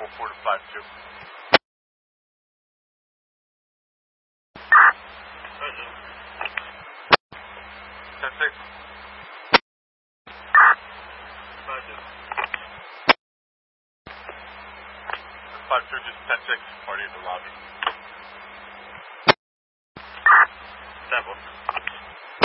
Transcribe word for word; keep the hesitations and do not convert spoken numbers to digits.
four four to five two. ten six. five two. five two, just ten six, party in the lobby. Temple.